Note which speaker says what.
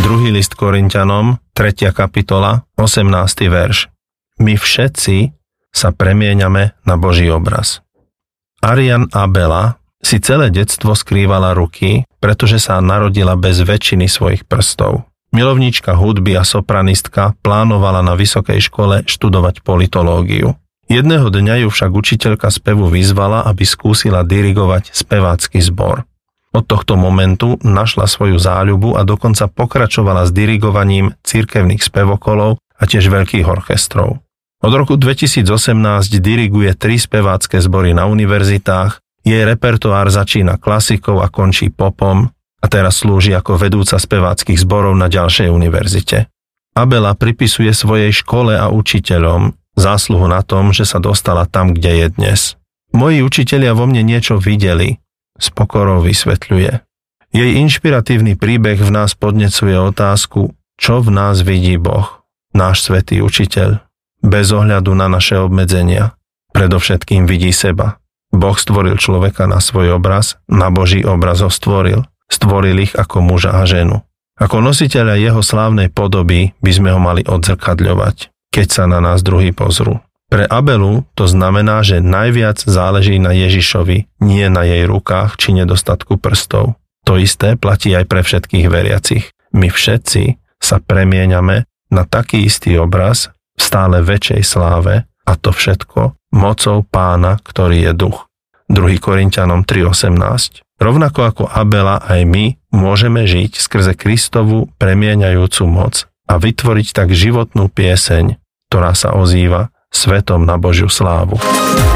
Speaker 1: Druhý list Korinťanom, 3. kapitola, 18. verš. My všetci sa premieňame na Boží obraz. Arian Abela si celé detstvo skrývala ruky, pretože sa narodila bez väčšiny svojich prstov. Milovníčka hudby a sopranistka plánovala na vysokej škole študovať politológiu. Jedného dňa ju však učiteľka spevu vyzvala, aby skúsila dirigovať spevácky zbor. Od tohto momentu našla svoju záľubu a dokonca pokračovala s dirigovaním cirkevných spevokolov a tiež veľkých orchestrov. Od roku 2018 diriguje 3 spevácke zbory na univerzitách, jej repertoár začína klasikou a končí popom a teraz slúži ako vedúca speváckych zborov na ďalšej univerzite. Abela pripisuje svojej škole a učiteľom zásluhu na tom, že sa dostala tam, kde je dnes. Moji učitelia vo mne niečo videli, s pokorou vysvetľuje. Jej inšpiratívny príbeh v nás podnecuje otázku, čo v nás vidí Boh, náš svätý učiteľ, bez ohľadu na naše obmedzenia. Predovšetkým vidí seba. Boh stvoril človeka na svoj obraz, na Boží obraz ho stvoril. Stvoril ich ako muža a ženu. Ako nositeľa jeho slávnej podoby by sme ho mali odzrkadľovať, keď sa na nás druhí pozrú. Pre Abelu to znamená, že najviac záleží na Ježišovi, nie na jej rukách či nedostatku prstov. To isté platí aj pre všetkých veriacich. My všetci sa premieňame na taký istý obraz v stále väčšej sláve a to všetko mocou Pána, ktorý je duch. 2. Korinťanom 3.18. Rovnako ako Abela aj my môžeme žiť skrze Kristovu premieňajúcu moc a vytvoriť tak životnú pieseň, ktorá sa ozýva svetom na Božiu slávu.